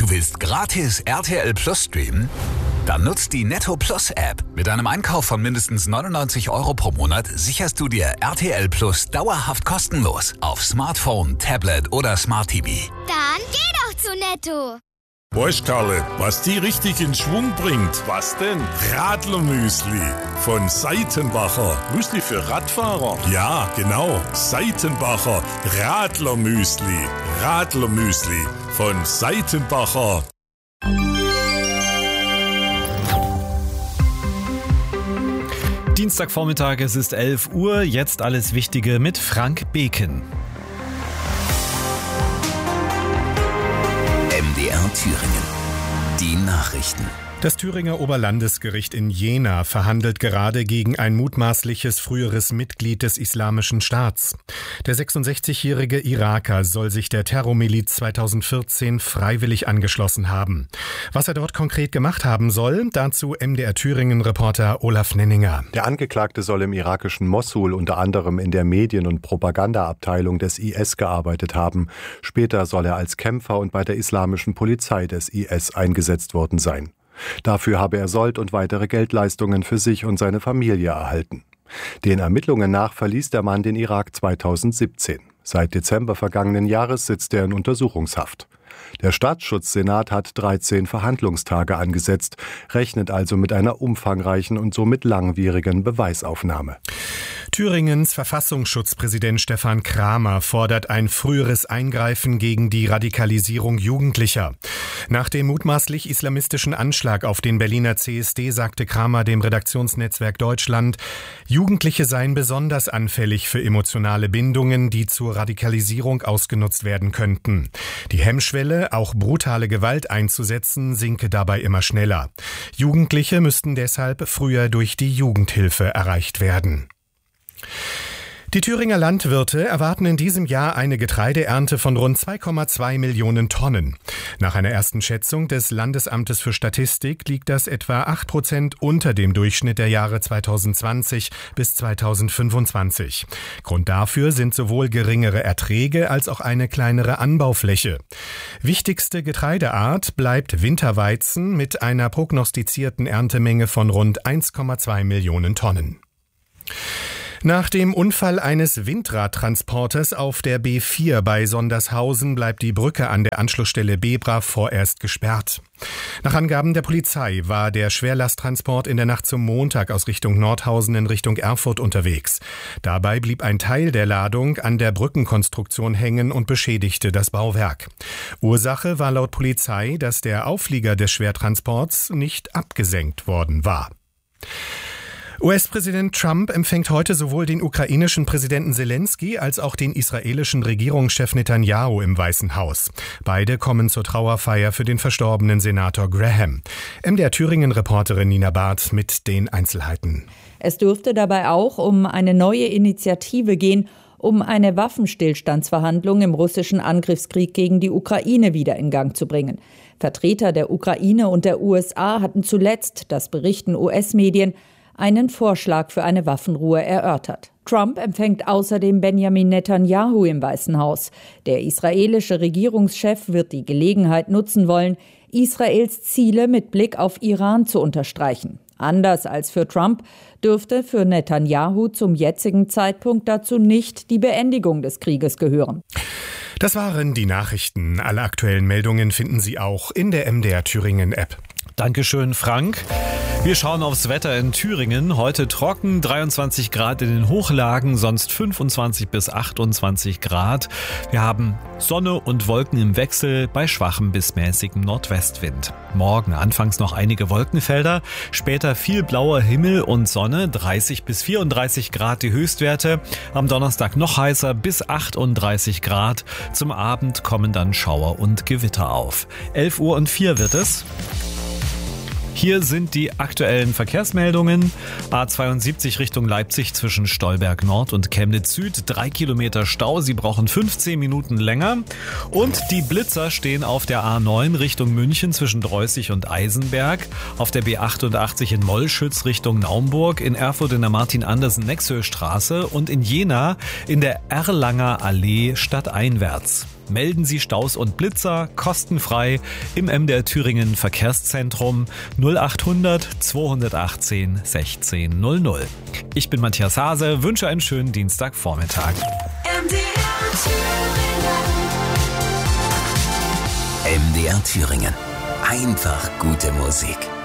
willst gratis RTL Plus streamen? Dann nutzt die Netto Plus App. Mit einem Einkauf von mindestens 99 € pro Monat sicherst du dir RTL Plus dauerhaft kostenlos auf Smartphone, Tablet oder Smart TV. Dann geh doch zu Netto. Weißt Karle, was die richtig in Schwung bringt? Was denn? Radlermüsli von Seitenbacher. Müsli für Radfahrer? Ja, genau. Seitenbacher Radlermüsli. Radlermüsli von Seitenbacher. Dienstagvormittag, es ist 11 Uhr. Jetzt alles Wichtige mit Frank Beken. MDR Thüringen. Die Nachrichten. Das Thüringer Oberlandesgericht in Jena verhandelt gerade gegen ein mutmaßliches früheres Mitglied des Islamischen Staats. Der 66-jährige Iraker soll sich der Terrormiliz 2014 freiwillig angeschlossen haben. Was er dort konkret gemacht haben soll, dazu MDR Thüringen-Reporter Olaf Nenninger. Der Angeklagte soll im irakischen Mossul unter anderem in der Medien- und Propagandaabteilung des IS gearbeitet haben. Später soll er als Kämpfer und bei der islamischen Polizei des IS eingesetzt worden sein. Dafür habe er Sold und weitere Geldleistungen für sich und seine Familie erhalten. Den Ermittlungen nach verließ der Mann den Irak 2017. Seit Dezember vergangenen Jahres sitzt er in Untersuchungshaft. Der Staatsschutzsenat hat 13 Verhandlungstage angesetzt, rechnet also mit einer umfangreichen und somit langwierigen Beweisaufnahme. Thüringens Verfassungsschutzpräsident Stefan Kramer fordert ein früheres Eingreifen gegen die Radikalisierung Jugendlicher. Nach dem mutmaßlich islamistischen Anschlag auf den Berliner CSD sagte Kramer dem Redaktionsnetzwerk Deutschland, Jugendliche seien besonders anfällig für emotionale Bindungen, die zur Radikalisierung ausgenutzt werden könnten. Die Hemmschwelle, auch brutale Gewalt einzusetzen, sinke dabei immer schneller. Jugendliche müssten deshalb früher durch die Jugendhilfe erreicht werden. Die Thüringer Landwirte erwarten in diesem Jahr eine Getreideernte von rund 2,2 Millionen Tonnen. Nach einer ersten Schätzung des Landesamtes für Statistik liegt das etwa 8% unter dem Durchschnitt der Jahre 2020 bis 2025. Grund dafür sind sowohl geringere Erträge als auch eine kleinere Anbaufläche. Wichtigste Getreideart bleibt Winterweizen mit einer prognostizierten Erntemenge von rund 1,2 Millionen Tonnen. Nach dem Unfall eines Windradtransporters auf der B4 bei Sondershausen bleibt die Brücke an der Anschlussstelle Bebra vorerst gesperrt. Nach Angaben der Polizei war der Schwerlasttransport in der Nacht zum Montag aus Richtung Nordhausen in Richtung Erfurt unterwegs. Dabei blieb ein Teil der Ladung an der Brückenkonstruktion hängen und beschädigte das Bauwerk. Ursache war laut Polizei, dass der Auflieger des Schwertransports nicht abgesenkt worden war. US-Präsident Trump empfängt heute sowohl den ukrainischen Präsidenten Zelensky als auch den israelischen Regierungschef Netanyahu im Weißen Haus. Beide kommen zur Trauerfeier für den verstorbenen Senator Graham. MDR Thüringen-Reporterin Nina Barth mit den Einzelheiten. Es dürfte dabei auch um eine neue Initiative gehen, um eine Waffenstillstandsverhandlung im russischen Angriffskrieg gegen die Ukraine wieder in Gang zu bringen. Vertreter der Ukraine und der USA hatten zuletzt, das berichten US-Medien, einen Vorschlag für eine Waffenruhe erörtert. Trump empfängt außerdem Benjamin Netanyahu im Weißen Haus. Der israelische Regierungschef wird die Gelegenheit nutzen wollen, Israels Ziele mit Blick auf Iran zu unterstreichen. Anders als für Trump dürfte für Netanyahu zum jetzigen Zeitpunkt dazu nicht die Beendigung des Krieges gehören. Das waren die Nachrichten. Alle aktuellen Meldungen finden Sie auch in der MDR Thüringen App. Dankeschön, Frank. Wir schauen aufs Wetter in Thüringen. Heute trocken, 23 Grad in den Hochlagen, sonst 25 bis 28 Grad. Wir haben Sonne und Wolken im Wechsel bei schwachem bis mäßigem Nordwestwind. Morgen anfangs noch einige Wolkenfelder, später viel blauer Himmel und Sonne, 30 bis 34 Grad die Höchstwerte. Am Donnerstag noch heißer bis 38 Grad. Zum Abend kommen dann Schauer und Gewitter auf. 11:04 wird es. Hier sind die aktuellen Verkehrsmeldungen. A72 Richtung Leipzig zwischen Stolberg Nord und Chemnitz Süd. 3 Kilometer Stau, Sie brauchen 15 Minuten länger. Und die Blitzer stehen auf der A9 Richtung München zwischen Dreußig und Eisenberg. Auf der B88 in Mollschütz Richtung Naumburg. In Erfurt in der Martin-Andersen-Nexö-Straße. Und in Jena in der Erlanger Allee stadteinwärts. melden Sie Staus und Blitzer kostenfrei im MDR Thüringen Verkehrszentrum 0800 218 1600. Ich bin Matthias Hase, wünsche einen schönen Dienstagvormittag. MDR Thüringen. Einfach gute Musik.